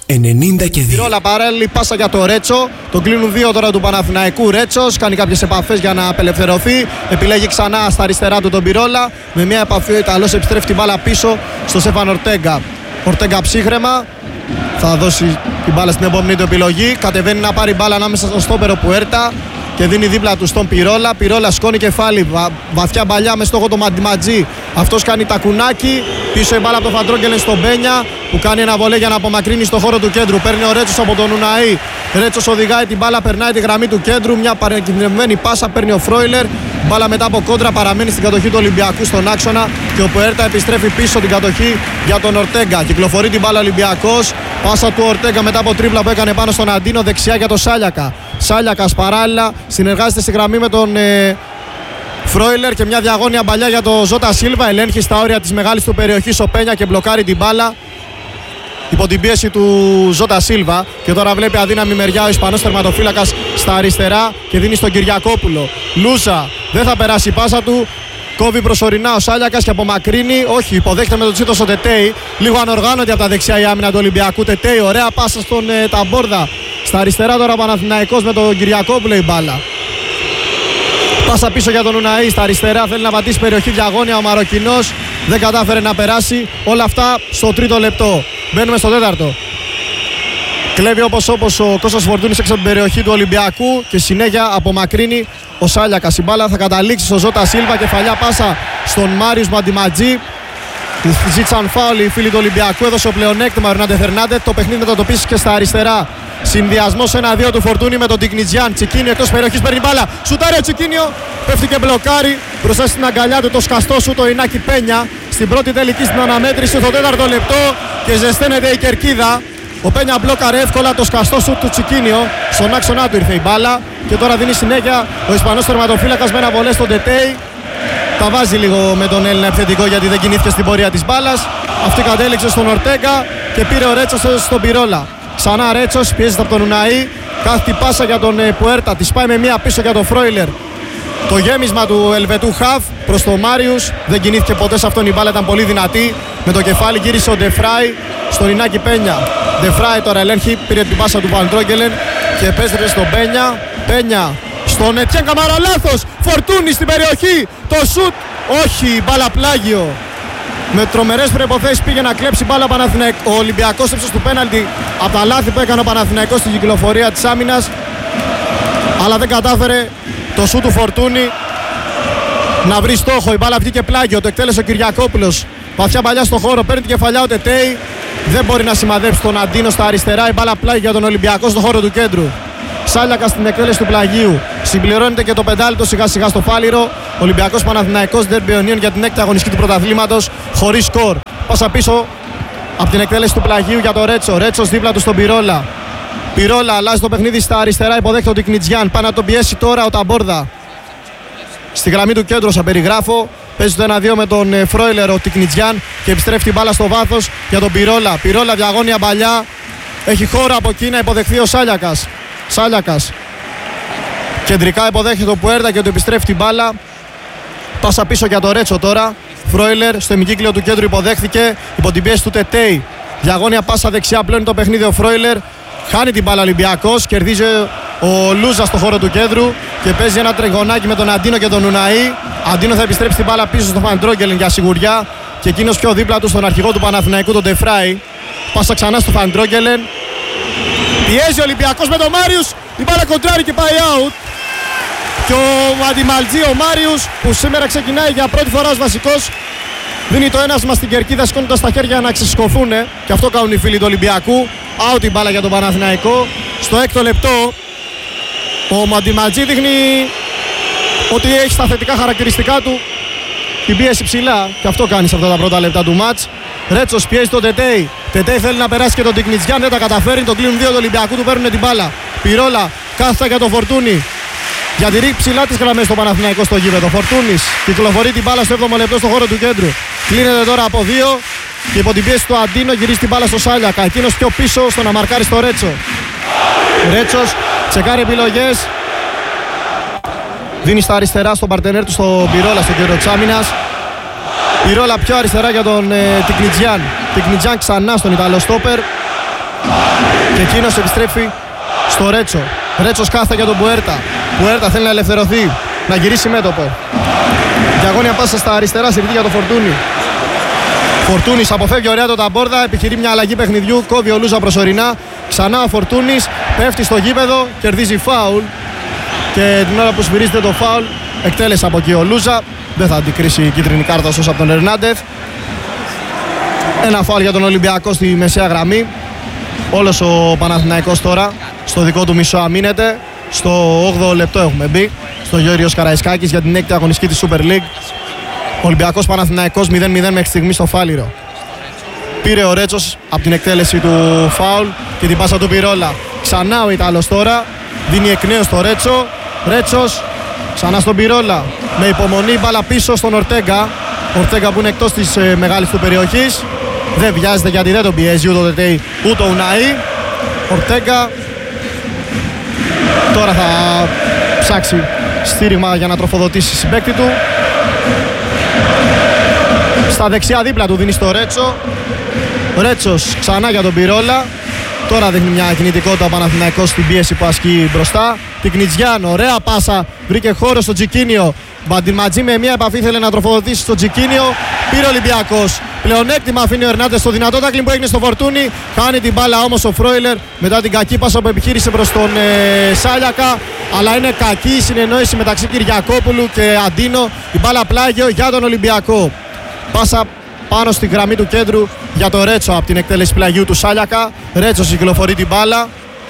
90 και 2. Πυρόλα παράλληλη πάσα για το Ρέτσο. Τον κλείνουν δύο τώρα του Παναθηναϊκού. Ρέτσος κάνει κάποιες επαφές για να απελευθερωθεί. Επιλέγει ξανά στα αριστερά του τον Πυρόλα. Με μια επαφή ο Ιταλός επιστρέφει την μπάλα πίσω στο Στέφαν Ορτέγκα. Ορτέγκα ψύχρεμα. Θα δώσει την μπάλα στην επόμενη του επιλογή. Κατεβαίνει να πάρει μπάλα ανάμεσα στο στόπερο Πουέρτα και δίνει δίπλα του στον Πυρόλα. Πυρόλα σκόνει κεφάλι. Βαθιά παλιά με στόχο το Μαντιματζή. Αυτός κάνει τακουνάκι. Πίσω η μπάλα από το Φαντρόγκελεν στον Μπένια που κάνει ένα βολέ για να απομακρύνει στο χώρο του κέντρου. Παίρνει ο Ρέτσος από τον Ουναή. Ρέτσος οδηγάει την μπάλα, περνάει τη γραμμή του κέντρου. Μια παρακινδυνευμένη πάσα παίρνει ο Φρόιλερ. Μπάλα μετά από κόντρα παραμένει στην κατοχή του Ολυμπιακού στον άξονα και ο Πουέρτα επιστρέφει πίσω την κατοχή για τον Ορτέγκα. Κυκλοφορεί την μπάλα Ολυμπιακός. Πάσα του Ορτέγκα μετά από τρίπλα που έκανε πάνω στον Αντίνο δεξιά για τον Σάλιακα. Σάλιακας παράλληλα συνεργάζεται στη γραμμή με τον Φρόιλερ και μια διαγώνια παλιά για τον Ζώτα Σίλβα. Ελέγχει στα όρια της μεγάλης του περιοχής ο Πένια και μπλοκάρει την μπάλα υπό την πίεση του Ζώτα Σίλβα. Και τώρα βλέπει αδύναμη μεριά ο Ισπανός τερματοφύλακας στα αριστερά και δίνει στον Κυριακόπουλο. Λούσα, δεν θα περάσει η πάσα του. Κόβει προσωρινά ο Σάλιακας και απομακρύνει. Όχι, υποδέχεται με τον Τσίτο στο Τετέι. Λίγο ανοργάνωτη από τα δεξιά η άμυνα του Ολυμπιακού. Τετέι, ωραία πάσα στον Ταμπόρδα. Στα αριστερά τώρα ο Παναθηναϊκός με τον Κυριακόπουλο η μπάλα. Πάσα πίσω για τον Ουναή. Στα αριστερά θέλει να πατήσει περιοχή διαγώνια ο Μαροκινός. Δεν κατάφερε να περάσει. Όλα αυτά στο τρίτο λεπτό. Μπαίνουμε στο τέταρτο. Κλέβει όπως ο Κώστας Φορτούνης έξω από την περιοχή του Ολυμπιακού και συνέχεια απομακρύνει ο Σάλιακας. Η μπάλα θα καταλήξει στο Ζώτα Σίλβα. Κεφαλιά πάσα στον Μάριους Μαντιματζή. Ζήτησαν φάουλ οι φίλοι του Ολυμπιακού. Έδωσε ο πλεονέκτημα ο Ρνάντε Φερνάντε. Το παιχνίδι μετατοπίσει και στα αριστερά. Συνδυασμός 1-2 του Φορτούνη με τον Τικνιτζιάν. Τσικίνιο εκτός περιοχής παίρνει μπάλα. Σουτάρει ο Τσικίνιο. Πέφτει και μπλοκάρει. Μπροστά στην αγκαλιά του το σκαστό σου το Ινάκι Πένια. Στην πρώτη τελική στην αναμέτρηση στο τέταρτο λεπτό και ζεσταίνεται η κερκίδα. Ο Πένια μπλόκαρε εύκολα το σκαστό σου του Τσικίνιο. Στον άξονά του ήρθε η μπάλα. Και τώρα δίνει συνέχεια ο Ισπανός τερματοφύλακας με ένα βολέ στον Τετέι. Τα βάζει λίγο με τον Έλληνα επιθετικό γιατί δεν κινήθηκε στην πορεία της μπάλας. Αυτή κατέληξε στον Ορτέγκα και πήρε ο Ρέτσος στον Πυρόλα. Ξανά Ρέτσος, πιέζεται από τον Ουναή. Κάθετη πάσα για τον Πουέρτα. Τη πάει με μία πίσω για τον Φρόιλερ. Το γέμισμα του Ελβετού Χαφ προς τον Μάριους. Δεν κινήθηκε ποτέ σε αυτόν, η μπάλα ήταν πολύ δυνατή. Με το κεφάλι γύρισε ο Ντεφράι στον Ινάκι Πένια. Ντεφράι τώρα ελέγχει, πήρε την πάσα του Βαντρόγκελεν και επέστρεψε στον Πένια. Πένια στον Ετιέν Καμάρα, λάθος. Φορτούνη στην περιοχή. Το σουτ, όχι, μπάλα πλάγιο. Με τρομερές προϋποθέσεις πήγε να κλέψει μπάλα ο Ολυμπιακός ύψος του πέναλτι από τα λάθη που έκανε ο Παναθηναϊκός στην κυκλοφορία της άμυνας. Αλλά δεν κατάφερε το σουτ του Φορτούνη να βρει στόχο. Η μπάλα βγήκε πλάγιο, το εκτέλεσε ο Κυριακόπουλος. Βαθιά παλιά στο χώρο, παίρνει την κεφαλιά ο Τετέι. Δεν μπορεί να σημαδέψει τον Αντίνο στα αριστερά. Η μπάλα πλάγει για τον Ολυμπιακό στο χώρο του κέντρου. Σάλιακα στην εκτέλεση του πλαγίου. Συμπληρώνεται και το πεντάλεπτο σιγά σιγά στο Φάληρο. Ολυμπιακός Παναθηναϊκός Derby Union για την έκτη αγωνιστική του πρωταθλήματος χωρίς σκορ. Πάσα πίσω από την εκτέλεση του πλαγίου για το Ρέτσο. Ρέτσος δίπλα του στον Πυρόλα. Πυρόλα αλλάζει το παιχνίδι στα αριστερά. Υποδέχεται ο Τικνιτζιάν. Πάει να τον πιέσει τώρα ο Ταμπόρδα. Στη γραμμή του κέντρου, σαν περιγράφω. Παίζει το 1-2 με τον Φρόιλερ ο Τικνιτζιάν και επιστρέφει την μπάλα στο βάθος για τον Πυρόλα. Πυρόλα διαγώνια παλιά. Έχει χώρο από εκεί να υποδεχθεί ο Σάλιακας. Σάλιακας. Κεντρικά υποδέχεται ο Πουέρτα και του επιστρέφει την μπάλα. Πάσα πίσω για το Ρέτσο τώρα. Φρόιλερ στο ημικύκλιο του κέντρου υποδέχθηκε υπό την πίεση του Τετέι. Διαγώνια πάσα δεξιά, πλέον το παιχνίδι ο Φρόιλερ. Χάνει την μπάλα Ολυμπιακός. Κερδίζει ο Λούζα στο χώρο του κέντρου και παίζει ένα τριγωνάκι με τον Αντίνο και τον Ουναή. Αντίνο θα επιστρέψει την μπάλα πίσω στο Φαντρόγκελεν για σιγουριά. Και εκείνος πιο δίπλα του στον αρχηγό του Παναθηναϊκού, τον Ντεφράι. Πάσα ξανά στο Φαντρόγκελεν. Πιέζει ο Ολυμπιακός με τον Μάριους. Η μπάλα κοντράρει και πάει out. Και ο Μαντιμαλτζή, ο Μάριους, που σήμερα ξεκινάει για πρώτη φορά ως βασικός, δίνει το ένασμα στην κερκίδα σηκώνοντας τα χέρια να ξεσηκωθούν. Και αυτό κάνουν οι φίλοι του Ολυμπιακού. Out η μπάλα για τον Παναθηναϊκό. Στο έκτο λεπτό ο Μαντιμαλτζή δείχνει ότι έχει στα θετικά χαρακτηριστικά του την πίεση ψηλά. Και αυτό κάνει σε αυτά τα πρώτα λεπτά του μάτς. Ρέτσος πιέζει τον Τετέι. Τετέι θέλει να περάσει και τον Τικνιτζιάν, δεν τα καταφέρει. Τον κλείνουν δύο του Ολυμπιακού, του παίρνουν την μπάλα. Πυρόλα, κάθετα για τον Φορτούνη. Διατηρεί ψηλά τις γραμμές στο Παναθηναϊκό στο γήπεδο. Φορτούνης κυκλοφορεί την μπάλα στο 7ο λεπτό στο χώρο του κέντρου. Κλείνεται τώρα από δύο και υπό την πίεση του Αντίνο γυρίζει την μπάλα στο Σάλιακα. Εκείνος πιο πίσω στο να μαρκάρει στο Ρέτσο. Ρέτσος τσεκάρει επιλογές. Δίνει στα αριστερά στον παρτενέρ του στον Πυρόλα, στον κέντρο της άμυνας. Πυρόλα πιο αριστερά για τον Τικνιτζιάν. Τικνιτζιάν ξανά στον Ιταλό στόπερ. Και εκείνος επιστρέφει στο Ρέτσο. Ρέτσος κάθεται για τον Πουέρτα. Πουέρτα θέλει να ελευθερωθεί, να γυρίσει μέτωπο. Διαγώνια πάσα στα αριστερά, συρρητή για το Φορτούνι. Φορτούνης αποφεύγει ωραία το Ταμπόρδα, επιχειρεί μια αλλαγή παιχνιδιού, κόβει ο Λούζα προσωρινά. Ξανά ο Φορτούνης πέφτει στο γήπεδο, κερδίζει φάουλ. Και την ώρα που σφυρίζεται το φάουλ, εκτέλεσε από εκεί ο Λούζα. Δεν θα αντικρίσει η κίτρινη κάρτα όσο από τον Ερνάντεθ. Ένα φάουλ για τον Ολυμπιακό στη μεσαία γραμμή. Όλος ο Παναθηναϊκός τώρα στο δικό του μισό αμήνεται. Στο 8ο λεπτό έχουμε μπει. Στο Γιώργος Καραϊσκάκης για την 6η αγωνιστική της Super League. Ολυμπιακός Παναθηναϊκός 0-0 μέχρι στιγμή στο Φάληρο. Πήρε ο Ρέτσος από την εκτέλεση του φάουλ και την πάσα του Πυρόλα. Ξανά ο Ιταλός τώρα. Δίνει εκ νέου στο Ρέτσο. Ρέτσος ξανά στον Πυρόλα. Με υπομονή μπάλα πίσω στον Ορτέγκα. Ορτέγκα που είναι εκτός της μεγάλης του περιοχής. Δεν βιάζεται γιατί δεν τον πιέζει ούτε ο Τετέι ούτε ο Ουναή. Ορτέγκα τώρα θα ψάξει στήριγμα για να τροφοδοτήσει συμπαίκτη του. Στα δεξιά δίπλα του δίνει στο Ρέτσο. Ρέτσος ξανά για τον Πυρόλα. Τώρα δείχνει μια κινητικότητα ο Παναθηναϊκός στην πίεση που ασκεί μπροστά. Την Κνιτζιάν, ωραία πάσα, βρήκε χώρο στο Τζικίνιο. Μπαντιματζή με μια επαφή ήθελε να τροφοδοτήσει στο Τζικίνιο. Πήρε ο Ολυμπιακός. Πλεονέκτημα αφήνει ο Ερνάντες στο δυνατό τάκλιν που έγινε στο Φορτούνι. Χάνει την μπάλα όμως ο Φρόιλερ μετά την κακή πάσα που επιχείρησε προς τον Σάλιακα. Αλλά είναι κακή η συνεννόηση μεταξύ Κυριακόπουλου και Αντίνο. Η μπάλα πλάγιο για τον Ολυμπιακό. Πάσα πάνω στη γραμμή του κέντρου για το Ρέτσο από την εκτέλεση πλαγιού του Σάλιακα. Ρέτσος κυκλοφορεί την μπάλα.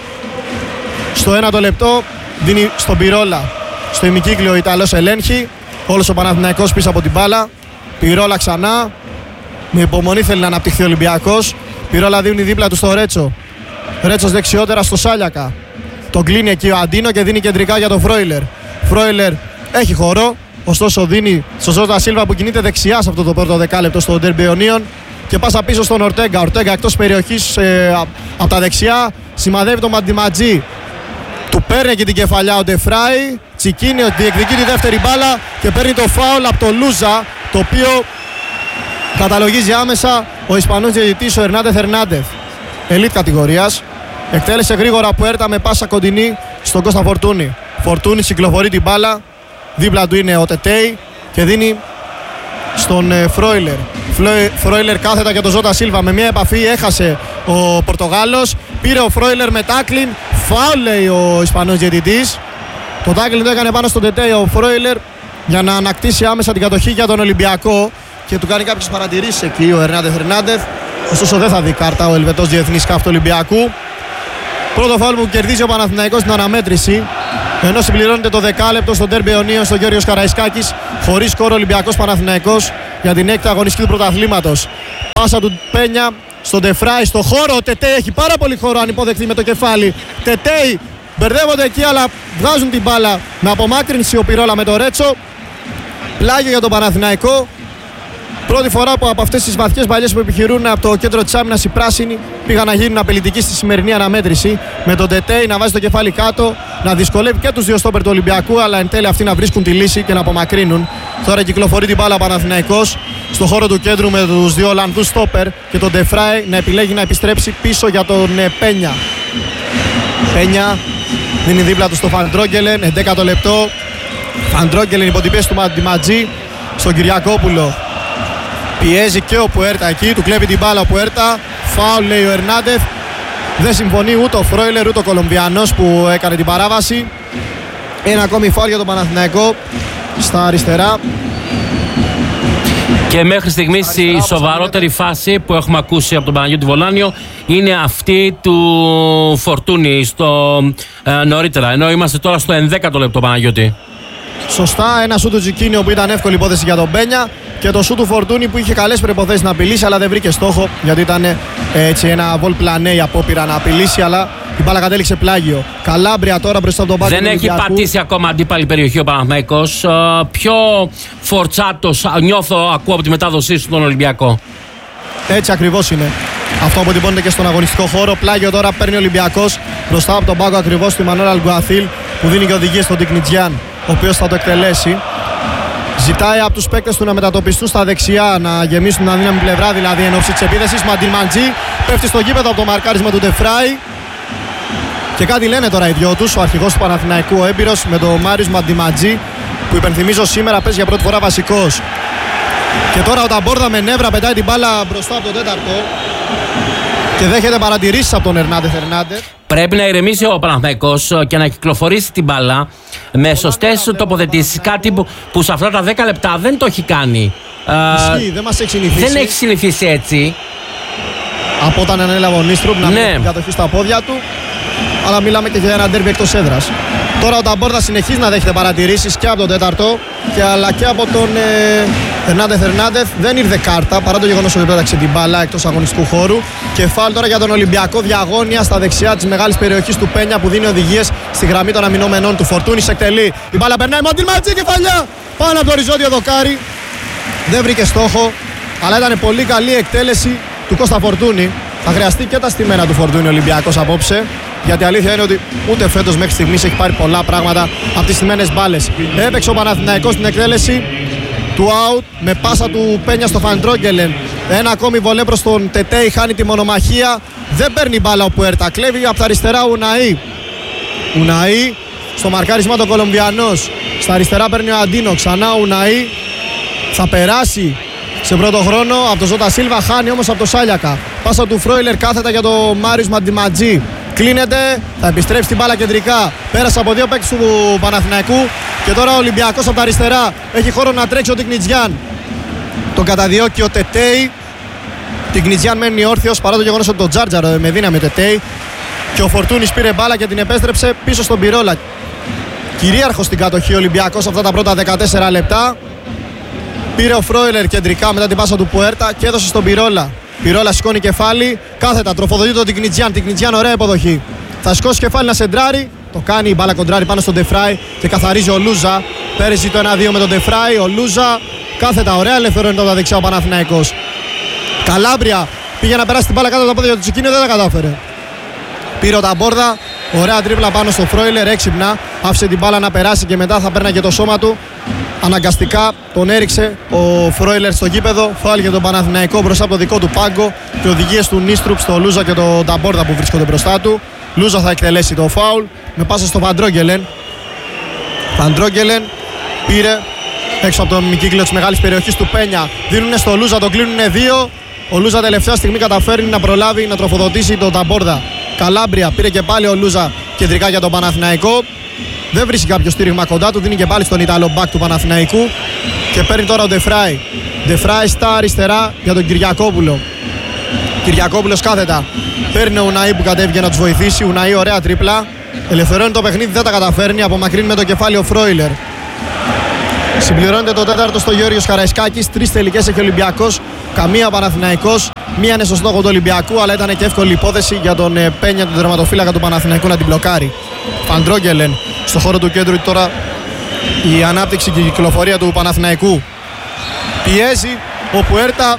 Στο 1ο λεπτό δίνει στον Πυρόλα. Στο ημικύκλιο ο Ιταλός ελέγχει. Όλος ο Παναθηναϊκός πίσω από την μπάλα. Πυρόλα ξανά. Με υπομονή θέλει να αναπτυχθεί ο Ολυμπιακός. Πυρόλα δίνει δίπλα του στο Ρέτσο. Ρέτσος δεξιότερα στο Σάλιακα. Τον κλείνει εκεί ο Αντίνο και δίνει κεντρικά για τον Φρόιλερ. Φρόιλερ έχει χώρο. Ωστόσο δίνει στο Ζώτα Σίλβα που κινείται δεξιά σε αυτό το πρώτο δεκάλεπτο στο Ντέρμπι Ιωνίων. Και πάσα πίσω στον Ορτέγκα. Ορτέγκα εκτός περιοχής από τα δεξιά. Σημαδεύει τον Μαντιματζή. Του παίρνει και την κεφαλιά ο Ντεφράι. Τσικίνιο διεκδικεί τη δεύτερη μπάλα και παίρνει το φάουλ από τον Λούζα. Το οποίο καταλογίζει άμεσα ο Ισπανός διαιτητής ο Ερνάντεθ. Ελίτ κατηγορίας. Εκτέλεσε γρήγορα Πουέρτα με πάσα κοντινή στον Κώστα Φορτούνη. Φορτούνη κυκλοφορεί την μπάλα. Δίπλα του είναι ο Τετέι και δίνει στον Φρόιλερ. Φρόιλερ κάθετα για τον Ζώτα Σίλβα. Με μια επαφή έχασε ο Πορτογάλος. Πήρε ο Φρόιλερ με τάκλιν. Φάουλ λέει ο Ισπανός διαιτητής. Το τάκλιν το έκανε πάνω στον Τετέι ο Φρόιλερ για να ανακτήσει άμεσα την κατοχή για τον Ολυμπιακό. Και του κάνει κάποιες παρατηρήσεις εκεί ο Ερνάντεθ. Ωστόσο δεν θα δει κάρτα ο Ελβετός διεθνής σκάφ του Ολυμπιακού. Πρώτο φάουλ που κερδίζει ο Παναθηναϊκός στην αναμέτρηση. Ενώ συμπληρώνεται το δεκάλεπτο στον Ντέρμπι Ιωνίων στο Γιώργος Καραϊσκάκης. Χωρίς σκορ Ολυμπιακός Παναθηναϊκός για την 6η αγωνιστική του πρωταθλήματος. Πάσα του Πένια στον Ντεφράι στο χώρο. Ο Τετέι έχει πάρα πολύ χώρο αν υποδεχθεί με το κεφάλι. Τετέι μπερδεύονται εκεί αλλά βγάζουν την μπάλα με απομάκρυνση ο Πυρόλα με το Ρέτσο. Πλάγιο για τον Παναθηναϊκό. Πρώτη φορά που από αυτές τις βαθιές μπαλιές που επιχειρούν από το κέντρο της άμυνας οι πράσινοι πήγαν να γίνουν απειλητικοί στη σημερινή αναμέτρηση. Με τον Τετέι να βάζει το κεφάλι κάτω, να δυσκολεύει και τους δύο στόπερ του Ολυμπιακού, αλλά εν τέλει αυτοί να βρίσκουν τη λύση και να απομακρύνουν. Τώρα κυκλοφορεί την μπάλα ο Παναθηναϊκός στο χώρο του κέντρου με τους δύο Ολλανδούς στόπερ και τον Ντεφράι να επιλέγει να επιστρέψει πίσω για τον Πένια. Πένια δίνει δίπλα του στο Φαντρόγκελεν, 11ο λεπτό. Φαντρόγκελεν υπό την πίεση του Μαντιματζή στον Κυριακόπουλο. Πιέζει και ο Πουέρτα εκεί, του κλέβει την μπάλα ο Πουέρτα. Φάουλ λέει ο Ερνάντεθ. Δεν συμφωνεί ούτε ο Φρόιλερ ούτε ο Κολομβιανός που έκανε την παράβαση. Ένα ακόμη φάουλ για τον Παναθηναϊκό στα αριστερά. Και μέχρι στιγμής η σοβαρότερη φάση που έχουμε ακούσει από τον Παναγιώτη Βολάνιο είναι αυτή του Φορτούνη στο νωρίτερα. Ενώ είμαστε τώρα στο 11ο λεπτό, Παναγιώτη. Σωστά, ένα σου του Τζικίνιο που ήταν εύκολη υπόθεση για τον Πένια και το σου του Φορτούνη που είχε καλές προϋποθέσεις να απειλήσει αλλά δεν βρήκε στόχο γιατί ήταν έτσι ένα βολ πλανέ η απόπειρα να απειλήσει αλλά η μπάλα κατέληξε πλάγιο. Καλάμπρια τώρα μπροστά από τον μπάκι. Δεν έχει πατήσει ακόμα αντίπαλη περιοχή ο Παναθηναϊκός. Πιο φορτσάτος ακούω από τη μετάδοσή σου τον Ολυμπιακό. Έτσι ακριβώς είναι. Αυτό αποτυπώνεται και στον αγωνιστικό χώρο. Πλάγιο τώρα παίρνει ο Ολυμπιακός μπροστά από τον πάγκο ακριβώς του Μανώλη Αλγκουαθίλ που δίνει και οδηγίες στον Τικνιτζιάν, ο οποίος θα το εκτελέσει. Ζητάει από τους παίκτες του να μετατοπιστούν στα δεξιά, να γεμίσουν την αδύναμη πλευρά, δηλαδή εν ώψη της επίθεσης. Μαντιλμαντζή πέφτει στο γήπεδο από το μαρκάρισμα του Ντεφράι. Και κάτι λένε τώρα οι δυο τους, ο αρχηγός του Παναθηναϊκού, ο έμπειρος, με τον Μάριος Μαντιλμαντζή, που υπενθυμίζω σήμερα παίζει για πρώτη φορά βασικός. Και τώρα ο Ταμπόρδα με νεύρα πετάει την μπάλα μπροστά από τον τέταρτο και δέχεται παρατηρήσεις από τον Ερνάντεθ. Πρέπει να ηρεμήσει ο Παναθηναϊκός και να κυκλοφορήσει την μπάλα με σωστές τοποθετήσεις. Κάτι που σε αυτά τα 10 λεπτά δεν το έχει κάνει. Ισχύει, δεν μας έχει συνηθίσει. Δεν έχει συνηθίσει έτσι. Από όταν ανέλαβε ο Νίστρουπ να μην έχει κατοχή στα πόδια του. Αλλά μιλάμε και για ένα ντέρμπι εκτός έδρας. Τώρα ο Ταμπόρδα συνεχίζει να δέχεται παρατηρήσεις και από τον τέταρτο αλλά και από τον Ερνάντεθ. Δεν ήρθε κάρτα παρά το γεγονός ότι πέταξε την μπάλα εκτός αγωνιστικού χώρου. Και φάουλ τώρα για τον Ολυμπιακό, διαγώνια στα δεξιά της μεγάλης περιοχής του Πένια που δίνει οδηγίες στη γραμμή των αμυνόμενων του. Φορτούνης εκτελεί. Η μπάλα περνάει. Μαντιλμαντζή, κεφαλιά πάνω από το οριζόντιο δοκάρι. Δεν βρήκε στόχο, αλλά ήταν πολύ καλή εκτέλεση του Κώστα Φορτούνη. Θα χρειαστεί και τα στημένα του Φορτούνη ο Ολυμπιακός απόψε. Γιατί η αλήθεια είναι ότι ούτε φέτος μέχρι στιγμής έχει πάρει πολλά πράγματα από τις στημένες μπάλες. Έπαιξε ο Παναθηναϊκός στην εκτέλεση του out με πάσα του Πένια στο Φαντρόγκελεν. Ένα ακόμη βολέ προς τον Τετέι, χάνει τη μονομαχία. Δεν παίρνει μπάλα ο Πουέρτα. Κλέβει από τα αριστερά Ουναή. Στο μαρκάρισμα το Κολομβιανός. Στα αριστερά παίρνει ο Αντίνο. Ξανά Ουναή. Θα περάσει σε πρώτο χρόνο από τον Ζώτα Σίλβα. Χάνει όμως από το Σάλιακα. Πάσα του Φρόιλερ κάθετα για τον Μάριος Μαντιλμαντζή. Κλείνεται, θα επιστρέψει την μπάλα κεντρικά. Πέρασε από δύο παίκτες του Παναθηναϊκού. Και τώρα ο Ολυμπιακός από τα αριστερά έχει χώρο να τρέξει ο Τικνιτζιάν. Τον καταδιώκει ο Τετέι. Τικνιτζιάν μένει όρθιος παρά το γεγονός ότι τον τζάρτζαρε με δύναμη ο Τετέι. Και ο Φορτούνης πήρε μπάλα και την επέστρεψε πίσω στον Πυρόλα. Κυρίαρχος στην κατοχή ο Ολυμπιακός αυτά τα πρώτα 14 λεπτά. Πήρε ο Φρόιλερ κεντρικά μετά την πάσα του Πουέρτα και έδωσε στον Πυρόλα. Πυρόλα σηκώνει κεφάλι, κάθετα, τροφοδοτεί τον Τικνιτζιάν. Τικνιτζιάν, ωραία υποδοχή. Θα σηκώσει κεφάλι να σεντράρει. Το κάνει, η μπάλα κοντράρει πάνω στον Ντεφράι και καθαρίζει ο Λούζα. Πέρυσι το 1-2 με τον Ντεφράι. Ο Λούζα κάθετα, ωραία ελευθερώνει τα δεξιά ο Παναθηναϊκός. Καλάμπρια πήγε να περάσει την μπάλα κάτω από τα πόδια του Τσικίνιο, δεν τα κατάφερε. Πήρε ο Ταμπόρδα, ωραία τρίπλα πάνω στο Φρόιλερ, έξυπνα. Άφησε την μπάλα να περάσει και μετά θα παίρναγε το σώμα του. Αναγκαστικά τον έριξε ο Φρόιλερ στο γήπεδο. Φάουλ για τον Παναθηναϊκό μπροστά από το δικό του πάγκο. Και οδηγίες του Νίστρουπ στο Λούζα και τον Ταμπόρδα που βρίσκονται μπροστά του. Λούζα θα εκτελέσει το φάουλ με πάσα στο Φαντρόγκελεν. Φαντρόγκελεν πήρε έξω από το μικύκλιο της μεγάλης περιοχής του Πένια. Δίνουνε στο Λούζα, τον κλείνουνε δύο. Ο Λούζα τελευταία στιγμή καταφέρνει να προλάβει να τροφοδοτήσει τον Ταμπόρδα. Καλάμπρια πήρε και πάλι ο Λούζα κεντρικά για τον Παναθηναϊκό. Δεν βρίσκει κάποιο στήριγμα κοντά του, δίνει και πάλι στον Ιταλό μπακ του Παναθηναϊκού. Και παίρνει τώρα ο Ντεφράι. Ντεφράι στα αριστερά για τον Κυριακόπουλο. Κυριακόπουλος κάθετα. Παίρνει ο Ουναή που κατέβηκε να τους βοηθήσει. Ουναή, ωραία τρίπλα. Ελευθερώνει το παιχνίδι, δεν τα καταφέρνει. Απομακρύνει με το κεφάλι ο Φρόιλερ. Συμπληρώνεται το τέταρτο στο Γιώργος Καραϊσκάκης. 3 τελικές έχει ο Ολυμπιακός. Καμία Παναθηναϊκός. Μία είναι στο στόχο του Ολυμπιακού, αλλά ήταν και εύκολη υπόθεση για τον Πένια, τον τερματοφύλακα του Παναθηναϊκού, να την μπλοκάρει. Φαντρόγκελεν στο χώρο του κέντρου τώρα η ανάπτυξη και η κυκλοφορία του Παναθηναϊκού. Πιέζει ο Πουέρτα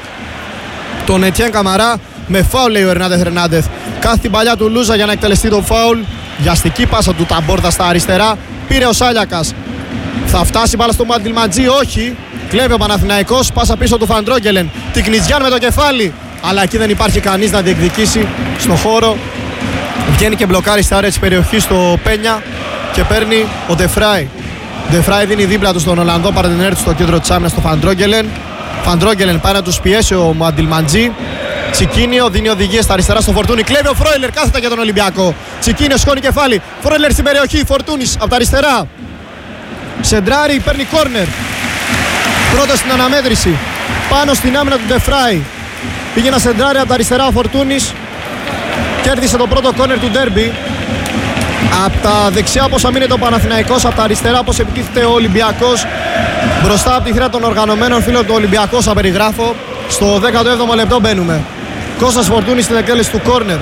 τον Ετιέν Καμαρά με φάουλ, λέει ο Ερνάντεθ. Κάθε την παλιά του Λούζα για να εκτελεστεί το φάουλ. Γιαστική πάσα του Ταμπόρδα στα αριστερά. Πήρε ο Σάλιακας. Θα φτάσει μπάλα στο Μαντιλμαντζή, όχι. Κλέβει ο Παναθηναϊκός, πάσα πίσω του Φαντρόγκελεν. Τικνιτζιάν με το κεφάλι. Αλλά εκεί δεν υπάρχει κανείς να διεκδικήσει στο χώρο. Βγαίνει και μπλοκάρει στα όρια της περιοχής στο Πένια και παίρνει ο Ντεφράι. Ντεφράι δίνει δίπλα του στον Ολλανδό παρτενέρ του στο κέντρο της άμυνας στο Φαντρόγκελεν. Φαντρόγκελεν πάει να τους πιέσει ο Μαντιλμαντζή. Τσικίνιο δίνει οδηγίες στα αριστερά στο Φορτούνι. Κλέβει ο Φρόιλερ κάθετα για τον Ολυμπιακό. Τσικίνιο σκόνει κεφάλι. Φρόιλερ στην περιοχή. Φορτούνης από τα αριστερά. Σεντράρι, παίρνει κόρνερ. Πρώτο στην αναμέτρηση. Πάνω στην άμυνα του Ντεφράι. Πήγε να σεντράρει από τα αριστερά ο Φορτούνης. Κέρδισε το πρώτο κόρνερ του ντέρμπι. Από τα δεξιά όπως αμήνεται ο Παναθηναϊκός, από τα αριστερά όπως επιτίθεται ο Ολυμπιακός. Μπροστά από τη θύρα των οργανωμένων φίλων του Ολυμπιακού, θα περιγράφω. Στο 17ο λεπτό μπαίνουμε. Κώστας Φορτούνης στην εκτέλεση του κόρνερ.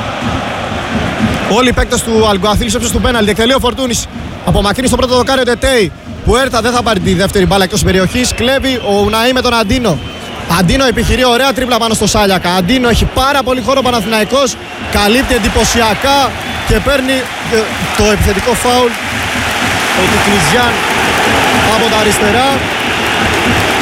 Όλοι οι παίκτες του Αλγκουαθίλ σε του πέναλτι. Εκτελεί ο Φορτούνης. Απομακρύνει στο πρώτο δοκάρι ο Τετέι. Που έρθα δεν θα πάρει τη δεύτερη μπάλα εκτός περιοχής. Κλέβει ο Ουναή με τον Αντίνο. Αντίνο επιχειρεί ωραία τρίπλα πάνω στο Σάλιακα. Αντίνο έχει πάρα πολύ χώρο Παναθηναϊκός. Καλύπτει εντυπωσιακά και παίρνει το επιθετικό φάουλ ο Τικνιτζιάν από τα αριστερά.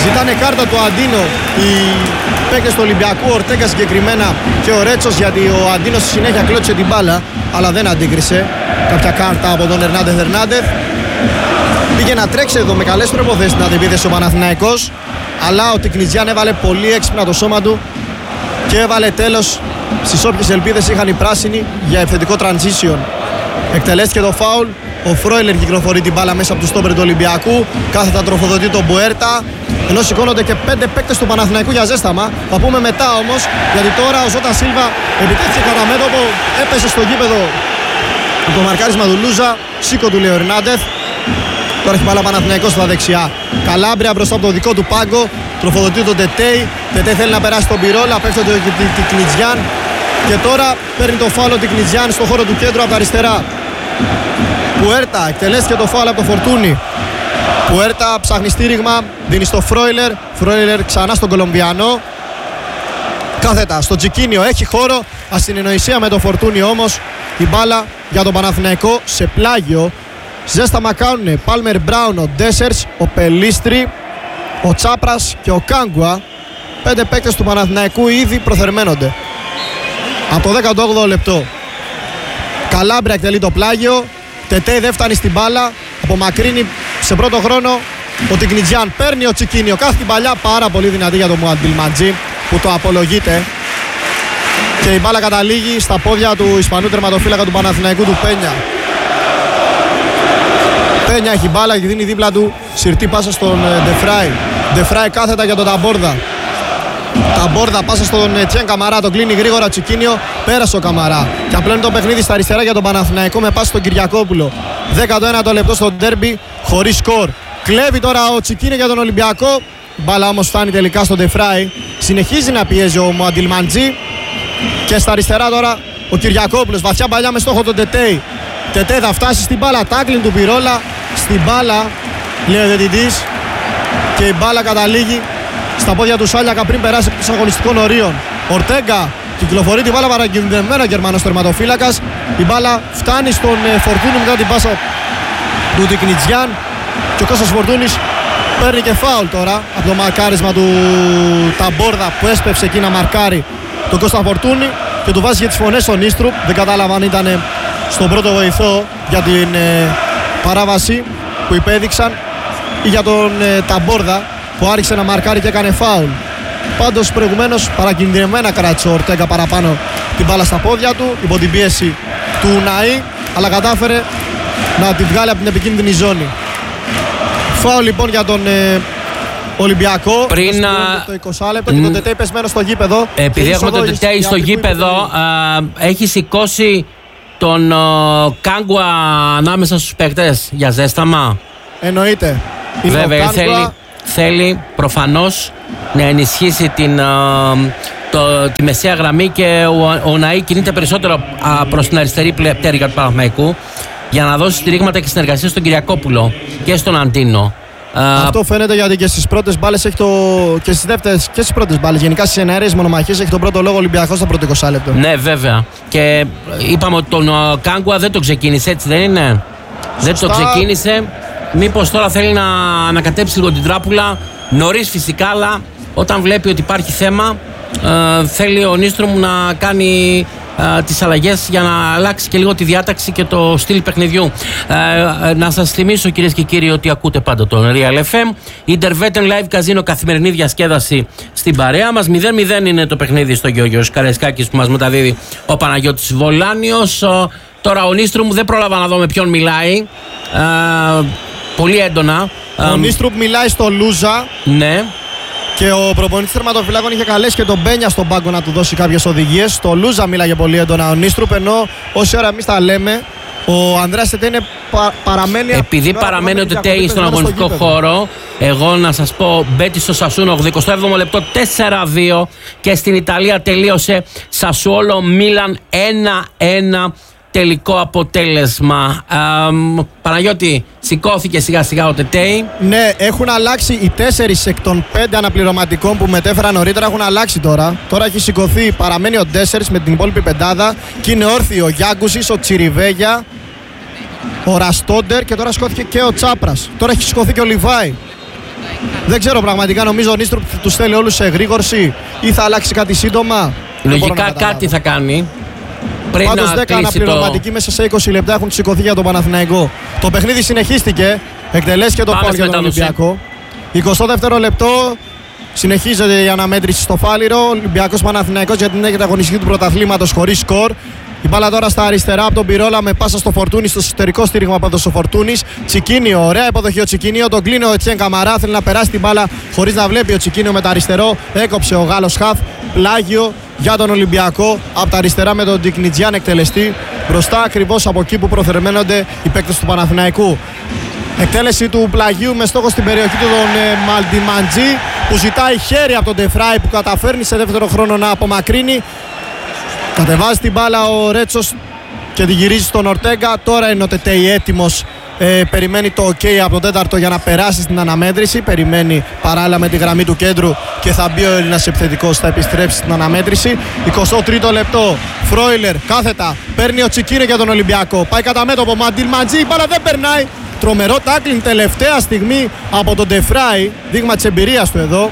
Ζητάνε κάρτα του Αντίνο οι παίκτες του Ολυμπιακού, ο Ορτέγκα συγκεκριμένα και ο Ρέτσος, γιατί ο Αντίνο στη συνέχεια κλώτησε την μπάλα αλλά δεν αντίκρισε κάποια κάρτα από τον Ερνάντεθ. Πήγε να τρέξει εδώ με καλές προποθέσεις στην αντεπίθεση ο Παναθηναϊκός, αλλά ο Τικνιτζιάν έβαλε πολύ έξυπνα το σώμα του και έβαλε τέλος στις όποιες ελπίδες είχαν οι πράσινοι για επιθετικό transition. Εκτελέστηκε το φάουλ. Ο Φρόιλερ κυκλοφορεί την μπάλα μέσα από του στόπερ του Ολυμπιακού. Κάθετα τροφοδοτεί τον Μπουέρτα. Ενώ σηκώνονται και 5 παίκτες του Παναθηναϊκού για ζέσταμα. Θα πούμε μετά όμως, γιατί τώρα ο Ζώτα Σίλβα επιτέθηκε κατά μέτωπο. Έπεσε στο γήπεδο από το μαρκάρισμα του Λούζα. Σήκω του λέει ο Ερνάντεθ. Τώρα έχει μπάλα Παναθηναϊκός στα δεξιά. Καλάμπρια μπροστά από το δικό του πάγκο. Τροφοδοτεί τον Τετέι. Τετέι θέλει να περάσει τον Πυρόλα. Πέφτει τον Τικνιτζιάν. Και τώρα παίρνει το φάουλο Τικνιτζιάν στο χώρο του κέντρου από τα αριστερά. Πουέρτα εκτελέστηκε το φάουλ από το Φορτούνι. Πουέρτα ψάχνει στήριγμα, δίνει στο Φρόιλερ. Φρόιλερ ξανά στον Κολομβιανό. Κάθετα στο Τζικίνιο, έχει χώρο. Ασυνεννοησία με το Φορτούνι όμως. Η μπάλα για τον Παναθηναϊκό σε πλάγιο. Ζέσταμα κάνουνε Πάλμερ Μπράουν, ο Ντέσερς, ο Πελίστρη, ο Τσάπρας και ο Κάγκουα. 5 παίκτες του Παναθηναϊκού ήδη προθερμαίνονται. Από το 18ο λεπτό. Καλάμπρια εκτελεί το πλάγιο. Τετέι δεν φτάνει στην μπάλα. Απομακρύνει σε πρώτο χρόνο ο Τικνιτζιάν. Παίρνει ο Τσικίνιο. Κάθε την παλιά πάρα πολύ δυνατή για τον Μουαντιλμαντζή που το απολογείται. Και η μπάλα καταλήγει στα πόδια του Ισπανού τερματοφύλακα του Παναθηναϊκού, του Πένια. Πένια έχει μπάλα και δίνει δίπλα του συρτή πάσα στον Ντεφράι. Ντεφράι κάθετα για τον Ταμπόρδα. Ταμπόρδα πάσα στον Τσιέν Καμαρά. Τον κλείνει γρήγορα Τσικίνιο. Πέρασε ο Καμαρά. Και απλώνει το παιχνίδι στα αριστερά για τον Παναθηναϊκό με πάση στον Κυριακόπουλο. 19ο λεπτό στο ντέρμπι χωρίς σκορ. Κλέβει τώρα ο Τσικίνιο για τον Ολυμπιακό. Μπάλα όμως φτάνει τελικά στον Ντεφράι. Συνεχίζει να πιέζει ο Μουαντιλμαντζή. Και στα αριστερά τώρα ο Κυριακόπουλος. Βαθιά παλιά με στόχο τον Τετέι. Τετέι θα φτάσει στην μπάλα. Τάκλιν του Πυρόλα. Στην μπάλα λέει ο διαιτητής. Και η μπάλα καταλήγει στα πόδια του Σάλιακα πριν περάσει από τους αγωνιστικών ορίων. Ορτέγκα κυκλοφορεί την μπάλα παρακινδεμένα, Γερμανός τερματοφύλακας. Η μπάλα φτάνει στον Φορτούνι μετά την πάσα του Τικνιτζιάν. Και ο Κώστας Φορτούνης παίρνει και φάουλ τώρα από το μαρκάρισμα του Ταμπόρδα που έσπευσε εκεί να μαρκάρει τον Κώστα Φορτούνη και του βάζει για τις φωνές στον Ίστρουπ. Δεν κατάλαβα αν ήταν στον πρώτο βοηθό για την παράβαση που υπέδειξαν ή για τον Ταμπόρδα που άρχισε να μαρκάρει και έκανε φάουλ. Πάντως προηγουμένως παρακινδυνευμένα κράτησε ο Ορτέγκα παραπάνω την μπάλα στα πόδια του υπό την πίεση του Ουναή, αλλά κατάφερε να την βγάλει από την επικίνδυνη ζώνη. Φάουλ λοιπόν για τον Ολυμπιακό. Πριν το 20 λεπτό και τον Τετέι πεσμένο στο γήπεδο. Επειδή έχουμε τον Τετέι στο γήπεδο, έχει σηκώσει τον Κάγκουα ανάμεσα στους παίκτες για ζέσταμα. Εννοείται. Βέβαια θέλει προφανώς να ενισχύσει τη μεσαία γραμμή και ο Ναή κινείται περισσότερο προς την αριστερή πτέρυγα του Παναθηναϊκού για να δώσει στηρίγματα και συνεργασία στον Κυριακόπουλο και στον Αντίνο. Αυτό φαίνεται γιατί και στις πρώτες μπάλες έχει και στις δεύτερες και στις πρώτες μπάλες. Γενικά στις εναέρειες μονομαχίες έχει τον πρώτο λόγο Ολυμπιακός στο πρώτο 20 λεπτό. Ναι, βέβαια. Και είπαμε ότι τον Κάγκουα δεν το ξεκίνησε, έτσι δεν είναι? Δεν το ξεκίνησε. Μήπως τώρα θέλει να ανακατέψει λίγο την τράπουλα νωρίς φυσικά, αλλά όταν βλέπει ότι υπάρχει θέμα θέλει ο Νίστρομ να κάνει τις αλλαγές για να αλλάξει και λίγο τη διάταξη και το στυλ παιχνιδιού. Να σας θυμίσω κυρίες και κύριοι ότι ακούτε πάντα τον Real FM. Intervetten Live Casino, καθημερινή διασκέδαση στην παρέα μας. 0-0 είναι το παιχνίδι στο Γιώργος Καραϊσκάκης που μας μεταδίδει ο Παναγιώτης Βολάνιος. Τώρα ο Νίστρομ δεν πρόλαβα να δω με ποιον μιλάει. Πολύ έντονα. Ο Νίστρουπ μιλάει στο Λούζα. Ναι. Και ο προπονητής τερματοφυλάκων είχε καλέσει και τον Μπένια στον πάγκο να του δώσει κάποιες οδηγίες. Στο Λούζα μίλαγε πολύ έντονα ο Νίστρουπ, ενώ όση ώρα εμείς τα λέμε, ο Ανδρέας Τετέι παραμένει. Επειδή παραμένει ο Τετέι στον αγωνιστικό χώρο, εγώ να σας πω, μπέτη στο Σασούνο, 87ο λεπτό, 4-2 και στην Ιταλία τελείωσε Σασουόλο Μίλαν 1-1. Τελικό αποτέλεσμα. Παναγιώτη, σηκώθηκε σιγά σιγά ο Τετέι. Ναι, έχουν αλλάξει οι 4 εκ των 5 αναπληρωματικών που μετέφεραν νωρίτερα. Έχουν αλλάξει τώρα. Τώρα έχει σηκωθεί, παραμένει ο Ντέσερς με την υπόλοιπη πεντάδα. Και είναι όρθιοι ο Γιάγκουσης, ο Τσιριβέγια, ο Ραστόντερ και τώρα σηκώθηκε και ο Τσάπρας. Τώρα έχει σηκωθεί και ο Λιβάη. Δεν ξέρω πραγματικά, νομίζω ο Νίστρουπ τους θέλει όλους σε εγρήγορση ή θα αλλάξει κάτι σύντομα. Λογικά κάτι θα κάνει. Πάντως 10 αναπληρωματικοί μέσα σε 20 λεπτά έχουν σηκωθεί για τον Παναθηναϊκό. Το παιχνίδι συνεχίστηκε, εκτελέστηκε το φάουλ για τον Ολυμπιακό. 22ο λεπτό, συνεχίζεται η αναμέτρηση στο Φάληρο. Ολυμπιακός Παναθηναϊκός για την έγκαιτη αγωνιστική του πρωταθλήματος χωρίς σκορ. Η μπάλα τώρα στα αριστερά από τον Πυρόλα με πάσα στο Φορτούνι, στο εσωτερικό στήριγμα από το Φορτούνι. Τσικίνιο, ωραία υποδοχή ο Τσικίνιο. Τον κλείνει ο Ετσιέν Καμαρά. Θέλει να περάσει την μπάλα χωρίς να βλέπει ο Τσικίνιο με τα αριστερό. Έκοψε ο Γάλλος χαφ. Πλάγιο για τον Ολυμπιακό από τα αριστερά με τον Ντικνιτζιάν εκτελεστή. Μπροστά ακριβώς από εκεί που προθερμαίνονται οι παίκτες του Παναθηναϊκού. Εκτέλεση του πλαγίου με στόχο στην περιοχή του τον Μαλντιμαντζή που ζητάει χέρι από τον Ντεφράι που καταφέρνει σε δεύτερο χρόνο να απομακρύνει. Κατεβάζει την μπάλα ο Ρέτσος και την γυρίζει στον Ορτέγκα. Τώρα είναι ο Τετέι έτοιμος. Περιμένει το OK από τον τέταρτο για να περάσει στην αναμέτρηση. Περιμένει παράλληλα με τη γραμμή του κέντρου και θα μπει ο Έλληνας επιθετικός, θα επιστρέψει στην αναμέτρηση. 23ο λεπτό. Φρόιλερ κάθετα. Παίρνει ο Τσικίνιο για τον Ολυμπιακό. Πάει κατά μέτωπο. Μαντιλμαντζή. Η μπάλα δεν περνάει. Τρομερό τάκλινγκ τελευταία στιγμή από τον Ντεφράι. Δείγμα της εμπειρίας του εδώ.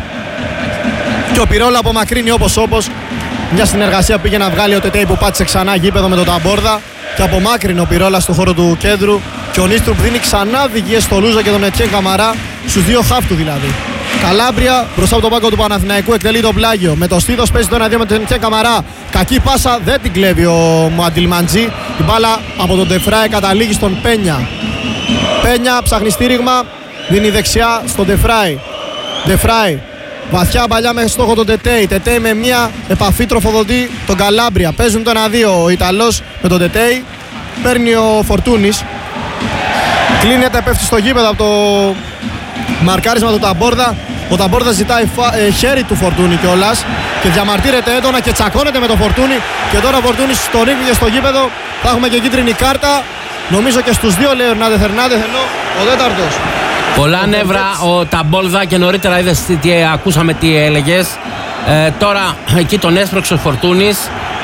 Και ο Πυρόλα απομακρύνει όπως. Μια συνεργασία πήγε να βγάλει ο Τετέι που πάτησε ξανά γήπεδο με τον Ταμπόρδα. Και απομάκρυνε ο Πυρόλα στο χώρο του κέντρου. Και ο Νίστρουπ δίνει ξανά οδηγίες στο Λούζα και τον Ετσιέν Καμαρά. Στους δύο χαφ του δηλαδή. Καλάμπρια μπροστά από τον πάγκο του Παναθηναϊκού εκτελεί το πλάγιο. Με το στήθος παίζει το 1-2 με τον Ετσιέν Καμαρά. Κακή πάσα, δεν την κλέβει ο Μουαντιλμαντζή. Η μπάλα από τον Ντεφράι καταλήγει στον Πένια. Πένια ψάχνει στήριγμα. Δίνει δεξιά στον Ντεφράι. Ντεφράι. Βαθιά παλιά με στόχο τον Τετέι. Τετέι με μια επαφή τροφοδοτεί τον Καλάμπρια. Παίζουν το 1-2 ο Ιταλός με τον Τετέι. Παίρνει ο Φορτούνης. Κλείνεται, πέφτει στο γήπεδο από το μαρκάρισμα του Ταμπόρδα. Ο Ταμπόρδα ζητάει χέρι του Φορτούνη κιόλας και διαμαρτύρεται έντονα και τσακώνεται με τον Φορτούνη. Και τώρα ο Φορτούνης στο ρίχνει στο γήπεδο. Θα έχουμε και κίτρινη κάρτα. Νομίζω και στους δύο λέει ο Ερνάντεθ ενώ ο τέταρτος. Πολλά νεύρα ο Ταμπόλδα και νωρίτερα είδες ακούσαμε τι έλεγες. Τώρα εκεί τον έσπρωξε ο Φορτούνης.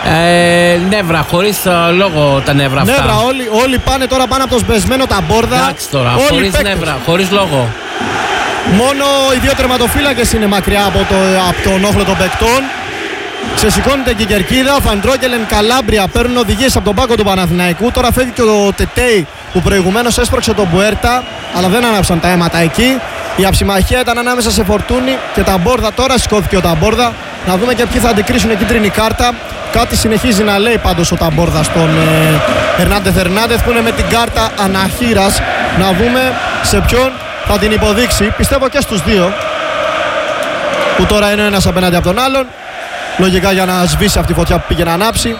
Νεύρα, χωρίς λόγο τα νεύρα αυτά. Νεύρα, όλοι πάνε τώρα πάνω από το σμπεσμένο Ταμπόρδα. Εντάξει τώρα, χωρίς νεύρα, χωρίς λόγο. Μόνο οι δύο τερματοφύλακες είναι μακριά από τον όχλο των παικτών. Ξεσηκώνεται και η κερκίδα. Ο Φαντρόκελεν, Καλάμπρια παίρνουν οδηγίες από τον πάγκο του Παναθηναϊκού. Τώρα φεύγει και ο Τετέι που προηγουμένως έσπρωξε τον Μπουέρτα, αλλά δεν άναψαν τα αίματα εκεί. Η αψιμαχία ήταν ανάμεσα σε Φορτούνη και Ταμπόρδα. Τώρα σηκώθηκε ο Ταμπόρδα. Να δούμε και ποιοι θα αντικρίσουν κίτρινη κάρτα. Κάτι συνεχίζει να λέει πάντως ο Ταμπόρδα στον Ερνάντεθ που είναι με την κάρτα αναχείρας. Να δούμε σε ποιον θα την υποδείξει. Πιστεύω και στους δύο που τώρα είναι ο ένας απέναντι από τον άλλον. Λογικά για να σβήσει αυτή η φωτιά που πήγε να ανάψει.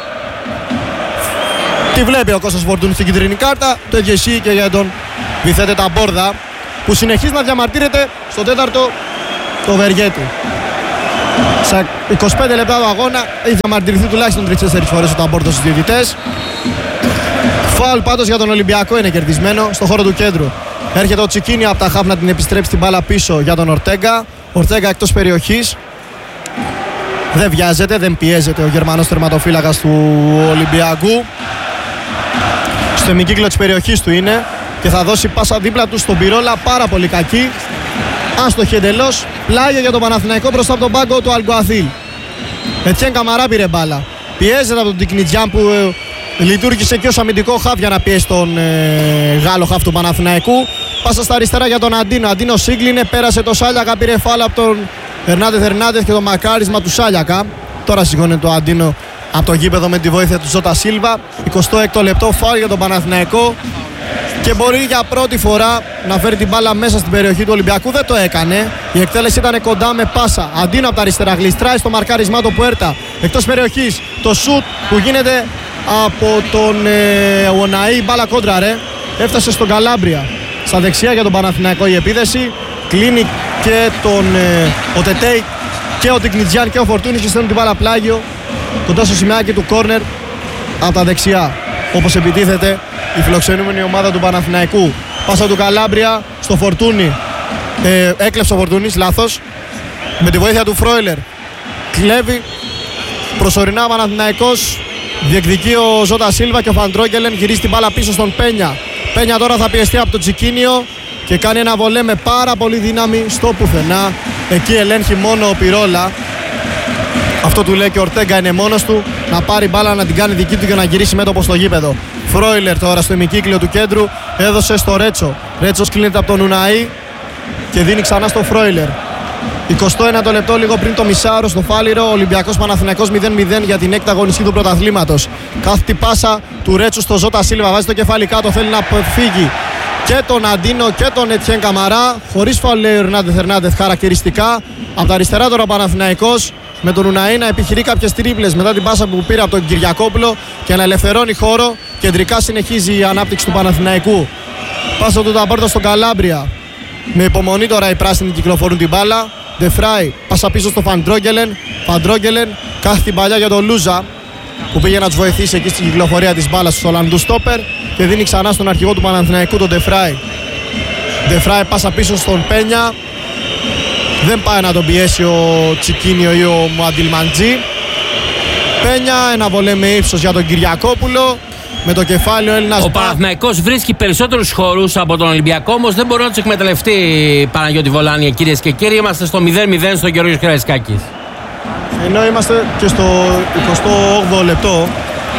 Τη βλέπει ο Κώστας Φορτούνης στην κίτρινη κάρτα. Το ίδιο ισχύει και για τον Βιθέντε Ταμπόρδα που συνεχίζει να διαμαρτύρεται στο τέταρτο το Βεργέτη. Στα 25 λεπτά του αγώνα έχει διαμαρτυρηθεί τουλάχιστον 3-4 φορές ο Ταμπόρδα στους διαιτητές. Φάουλ πάντως για τον Ολυμπιακό είναι κερδισμένο στο χώρο του κέντρου. Έρχεται ο Τσικίνιο από τα χαφ να την επιστρέψει την μπάλα πίσω για τον Ορτέγκα. Ορτέγκα εκτός περιοχής. Δεν βιάζεται, δεν πιέζεται ο Γερμανός τερματοφύλακας του Ολυμπιακού. Στο ημικύκλο της περιοχής του είναι και θα δώσει πάσα δίπλα του στον Πυρόλα, πάρα πολύ κακή. Άστοχη εντελώς. Πλάγιο για τον Παναθηναϊκό μπροστά από τον πάγκο του Αλγκουαθίλ. Ετσιέν Καμαρά πήρε μπάλα. Πιέζεται από τον Ντικνιτζιάν που λειτουργήσε και ως αμυντικό χαφ για να πιέσει τον Γάλλο χαφ του Παναθηναϊκού. Πάσα στα αριστερά για τον Αντίνο. Αντίνο σύγκλινε, πέρασε το Σάλιακα, πήρε φάλα από τον Ερνάντεθ και το μακάρισμα του Σάλιακα. Τώρα σηκώνεται το Αντίνο από το γήπεδο με τη βοήθεια του Ζώτα Σίλβα. 26ο λεπτό, φάουλ για τον Παναθηναϊκό και μπορεί για πρώτη φορά να φέρει την μπάλα μέσα στην περιοχή του Ολυμπιακού. Δεν το έκανε. Η εκτέλεση ήταν κοντά με πάσα. Αντίνο από τα αριστερά γλιστράει στο μαρκάρισμά του Πουέρτα. Εκτός περιοχής το σουτ που γίνεται από τον Οναή. Μπάλα κόντρα έφτασε στον Καλάμπρια. Στα δεξιά για τον Παναθηναϊκό η επίδεση. Κλείνει και ο Τετέι και ο Ντικνιτζιάν και ο Φορτούνης και στέλνουν την μπάλα πλάγιο κοντά στο σημαίακι του κόρνερ από τα δεξιά. Όπως επιτίθεται η φιλοξενούμενη ομάδα του Παναθηναϊκού. Πάσα του Καλάμπρια στο Φορτούνι. Έκλεψε ο Φορτούνης, λάθος. Με τη βοήθεια του Φρόιλερ. Κλέβει. Προσωρινά ο Παναθηναϊκός. Διεκδικεί ο Ζώτα Σίλβα και ο Φαντρόγκελεν. Γυρίζει την μπάλα πίσω στον Πένια. Πένια τώρα θα πιεστεί από τον Τσικίνιο. και κάνει ένα βολέ με πάρα πολύ δύναμη στο πουθενά. Εκεί ελέγχει μόνο ο Πυρόλα. Αυτό του λέει και ο Ορτέγκα, είναι μόνος του να πάρει μπάλα, να την κάνει δική του και να γυρίσει μέτωπο στο γήπεδο. Φρόιλερ τώρα στο ημικύκλιο του κέντρου, έδωσε στο Ρέτσο. Ρέτσος κλείνεται από τον Ουναή και δίνει ξανά στο Φρόιλερ. 21 λεπτό, λίγο πριν το μισάωρο στο Φάληρο. Ολυμπιακός Παναθηναϊκός 0-0 για την έκτη αγωνιστική του πρωταθλήματος. Κάθετη πάσα του Ρέτσου στο Ζώτα Σίλβα, βάζει το κεφάλι κάτω, θέλει να αποφύγει και τον Αντίνο και τον Ετιέν Καμαρά. Χωρίς φάουλ, λέει ο Ερνάντεθ χαρακτηριστικά. Από τα αριστερά τώρα ο Παναθηναϊκός με τον Ουναή να επιχειρεί κάποιες τρίπλες μετά την πάσα που πήρε από τον Κυριακόπουλο και να ελευθερώνει χώρο. Κεντρικά συνεχίζει η ανάπτυξη του Παναθηναϊκού. Πάσα του Ταμπόρτα στον Καλάμπρια. Με υπομονή τώρα οι πράσινοι κυκλοφορούν την μπάλα. Ντεφράι, πάσα πίσω στο Φαντρόγγελεν. Φαντρόγγελεν κάθει την παλιά για τον Λούζα που πήγε να τους βοηθήσει εκεί στην κυκλοφορία της μπάλας στους Ολλανδούς στόπερ και δίνει ξανά στον αρχηγό του Παναθηναϊκού τον Ντεφράι. Ντεφράι πάσα πίσω στον Πένια. Δεν πάει να τον πιέσει ο Τσικίνιο ή ο Μουαντιλμαντζή. Πένια, ένα βολέ με ύψος για τον Κυριακόπουλο. Με το κεφάλι ο Έλληνας. Ο Παναθηναϊκός βρίσκει περισσότερους χώρους από τον Ολυμπιακό, όμως δεν μπορεί να τους εκμεταλλευτεί, Παναγιώτη Βολάνια, κυρίες και κύριοι. Είμαστε στο 0-0 στο Γεώργιος Καραϊσκάκης. Ενώ είμαστε και στο 28ο λεπτό.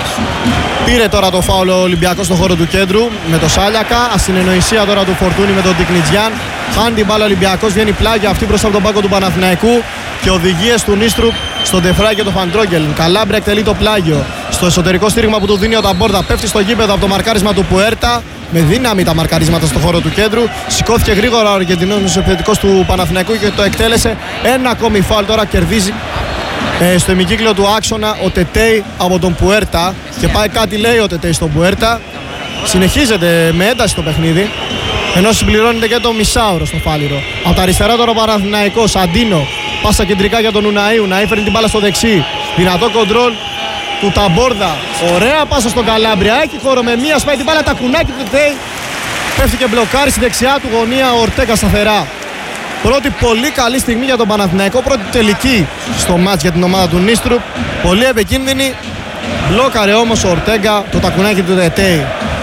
Πήρε τώρα το φάουλ ο Ολυμπιακός στον χώρο του κέντρου με το Σάλιακα. Ασυνεννοησία τώρα του Φορτούνη με τον Τικνιτζιάν. Χάνει την μπάλα ο Ολυμπιακός, βγαίνει πλάγια αυτή μπροστά από τον πάγκο του Παναθηναϊκού και οδηγίες του Νίστρου στον Ντεφράι και τον Φαντρόγγελ. Καλάμπρια εκτελεί το πλάγιο. Στο εσωτερικό στήριγμα που του δίνει ο Ταμπόρτα, πέφτει στο γήπεδο από το μαρκάρισμα του Πουέρτα. Με δύναμη τα μαρκαρίσματα στον χώρο του κέντρου. Σηκώθηκε γρήγορα ο Αργεντινός επιθετικός του Παναθηναϊκού και το εκτέλεσε. Ένα ακόμη φάουλ τώρα, κερδίζει στο ημικύκλιο του άξονα ο Τετέι από τον Πουέρτα. Και πάει κάτι, λέει ο Τετέι στον Πουέρτα. Συνεχίζεται με ένταση το παιχνίδι. Ενώ συμπληρώνεται και το μισάωρο στο Φάληρο. Από τα αριστερά τώρα ο Παναθηναϊκός. Αντίνο. Πάσα κεντρικά για τον Ουναή. Ουναή φέρνει την μπάλα στο δεξί. Δυνατό κοντρόλ του Ταμπόρδα. Ωραία πάσα στον Καλάμπρια. Έχει χώρο με μία. Σπάει την μπάλα. Τακουνάκι του Τετέι. Πέφτει και μπλοκάρει στη δεξιά του γωνία ο Ορτέγκα σταθερά. Πρώτη πολύ καλή στιγμή για τον Παναθηναϊκό. Πρώτη τελική στο μάτς για την ομάδα του Νίστρουπ. Πολύ επικίνδυνη. Μπλόκαρε όμως ο Ορτέγκα το τακουνάκι του Τετέι.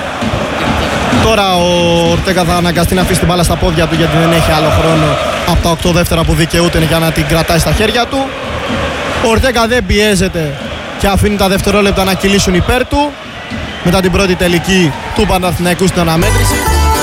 Τώρα ο Ορτέγκα θα αναγκαστεί να αφήσει την μπάλα στα πόδια του γιατί δεν έχει άλλο χρόνο από τα 8 δεύτερα που δικαιούται για να την κρατάει στα χέρια του. Ο Ορτέγκα δεν πιέζεται και αφήνει τα δευτερόλεπτα να κυλήσουν υπέρ του μετά την πρώτη τελική του Παναθηναϊκού στην αναμέτρηση.